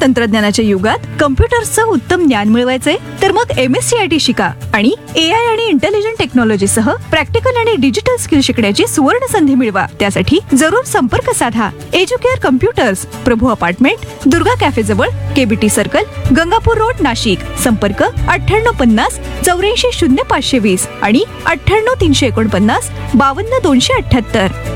तंत्रज्ञानाच्या युगात कम्प्युटर्सचं उत्तम ज्ञान मिळवायचंय तर मग MSCIT शिका आणि AI आणि इंटेलिजंट टेक्नॉलॉजी सह प्रॅक्टिकल आणि डिजिटल स्किल शिकण्याची सुवर्ण संधी मिळवा. त्यासाठी जरूर संपर्क साधा. एज्युकेअर कम्प्युटर्स, प्रभू अपार्टमेंट, दुर्गा कॅफे जवळ, KBT circle, Gangapur road, Nashik. संपर्क 9850 84 0520 आणि 98 349 52 278.